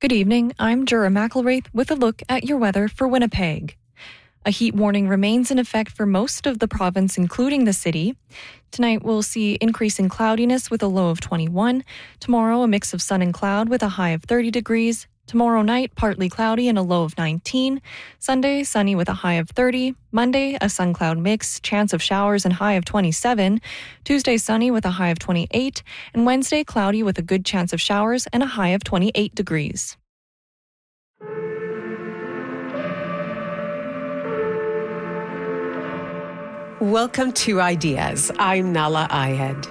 Good evening, I'm Jura McElwraith with a look at your weather for Winnipeg. A heat warning remains in effect for most of the province, including the city. Tonight we'll see increase in cloudiness with a low of 21. Tomorrow, a mix of sun and cloud with a high of 30 degrees. Tomorrow night, partly cloudy and a low of 19. Sunday, sunny with a high of 30. Monday, a sun-cloud mix, chance of showers and high of 27. Tuesday, sunny with a high of 28. And Wednesday, cloudy with a good chance of showers and a high of 28 degrees. Welcome to Ideas. I'm Nala Ayed.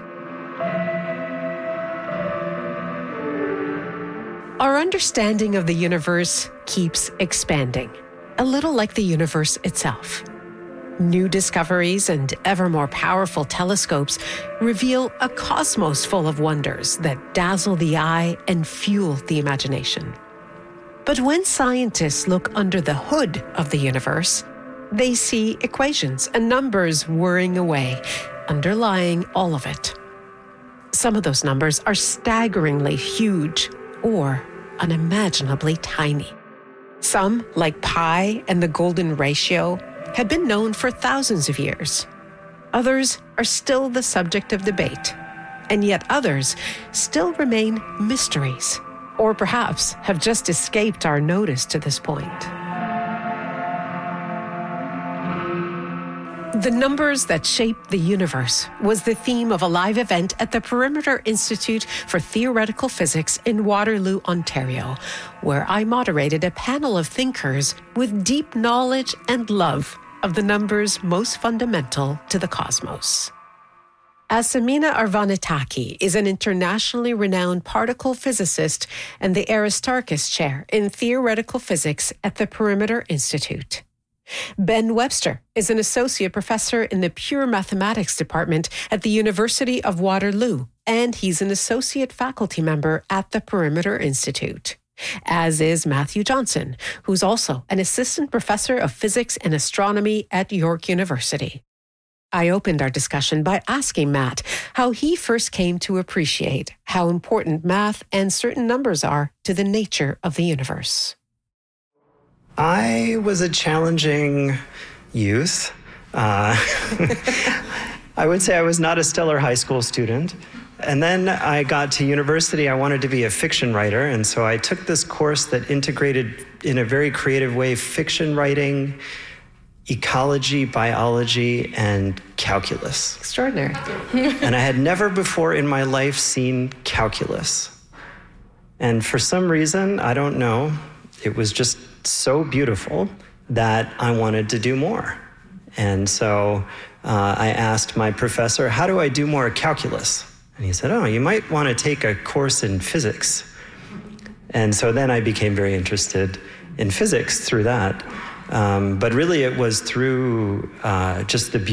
Our understanding of the universe keeps expanding, a little like the universe itself. New discoveries and ever more powerful telescopes reveal a cosmos full of wonders that dazzle the eye and fuel the imagination. But when scientists look under the hood of the universe, they see equations and numbers whirring away, underlying all of it. Some of those numbers are staggeringly huge or unimaginably tiny. Some, like pi and the golden ratio, have been known for thousands of years. Others are still the subject of debate, and yet others still remain mysteries, or perhaps have just escaped our notice to this point. The numbers that shaped the universe was the theme of a live event at the Perimeter Institute for Theoretical Physics in Waterloo, Ontario, where I moderated a panel of thinkers with deep knowledge and love of the numbers most fundamental to the cosmos. Asimina Arvanitaki is an internationally renowned particle physicist and the Aristarchus Chair in Theoretical Physics at the Perimeter Institute. Ben Webster is an associate professor in the Pure Mathematics Department at the University of Waterloo, and he's an associate faculty member at the Perimeter Institute, as is Matthew Johnson, who's also an assistant professor of physics and astronomy at York University. I opened our discussion by asking Matt how he first came to appreciate how important math and certain numbers are to the nature of the universe. I was a challenging youth. I would say I was not a stellar high school student. And then I got to university. I wanted to be a fiction writer. And so I took this course that integrated in a very creative way fiction writing, ecology, biology, and calculus. Extraordinary. And I had never before in my life seen calculus. And for some reason, I don't know, it was just so beautiful that I wanted to do more. And so I asked my professor, how do I do more calculus? And he said, oh, you might want to take a course in physics. And so then I became very interested in physics through that. But really it was through just the beauty